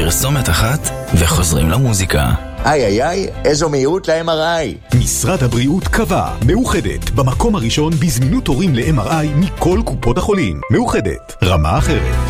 פרסומת אחת וחוזרים למוזיקה. איי, איזו מהירות ל-MRI. משרד הבריאות קבע, מאוחדת, במקום הראשון בזמינות תורים ל-MRI מכל קופות החולים. מאוחדת, רמה אחרת.